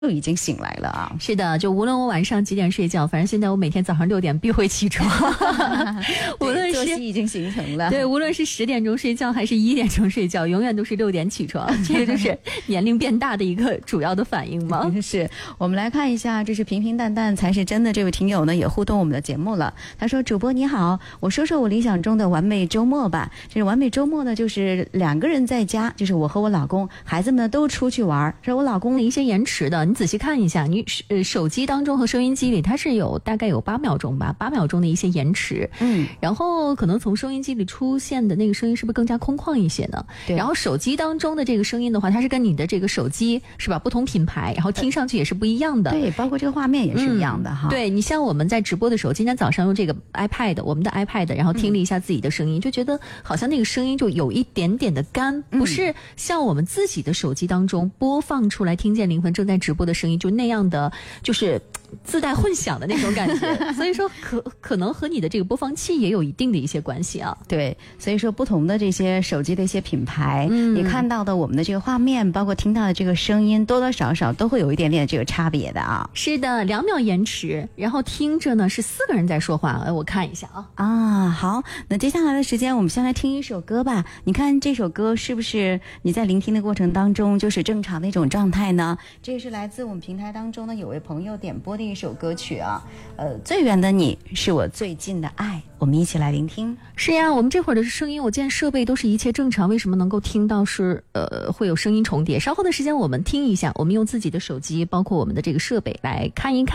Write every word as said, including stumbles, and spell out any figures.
就已经醒来了啊。 是的，就无论我晚上几点睡觉，反正现在我每天早上六点必会起床。无论是作息已经形成了。 对，无论是十点钟睡觉还是一点钟睡觉，永远都是六点起床。这个就是年龄变大的一个主要的反应吗？ 是。我们来看一下，这是平平淡淡才是真的。这位听友呢也互动我们的节目了，他说：“主播你好，我说说我理想中的完美周末吧。这是完美周末呢，就是两个人在家，就是我和我老公，孩子们都出去玩。这我老公一些延迟的，你仔细看一下，你呃手机当中和收音机里它是有大概有八秒钟吧，八秒钟的一些延迟。嗯，然后可能从收音机里出现的那个声音是不是更加空旷一些呢？对。然后手机当中的这个声音的话，它是跟你的这个手机是吧不同品牌，然后听上去也是不一样的。 对，包括这个画面也是一样的、嗯、哈。 对，你像我们在直播的时候，今天早上用这个 iPad， 我们的 iPad， 然后听了一下自己的声音、嗯，就觉得好像那个声音就有一点点的干，不是像我们自己的手机当中播放出来听见灵魂正在直播的声音就那样的，就是自带混响的那种感觉。所以说可可能和你的这个播放器也有一定的一些关系啊。 对，所以说不同的这些手机的一些品牌、嗯、你看到的我们的这个画面，包括听到的这个声音，多多少少都会有一点点这个差别的啊。 是的，两秒延迟，然后听着呢是四个人在说话。我看一下啊。 啊，好，那接下来的时间我们先来听一首歌吧。你看这首歌是不是你在聆听的过程当中就是正常的一种状态呢？这是来自我们平台当中呢有位朋友点播的一首歌曲啊，呃，最远的你是我最近的爱，我们一起来聆听。 是呀，我们这会儿的声音，我见设备都是一切正常，为什么能够听到是呃会有声音重叠？稍后的时间我们听一下，我们用自己的手机，包括我们的这个设备来看一看。